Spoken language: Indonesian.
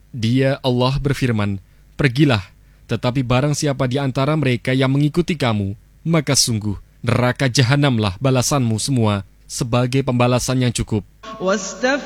Dia Allah berfirman, "Pergilah, tetapi barang siapa di antara mereka yang mengikuti kamu, maka sungguh neraka jahanamlah balasanmu semua sebagai pembalasan yang cukup."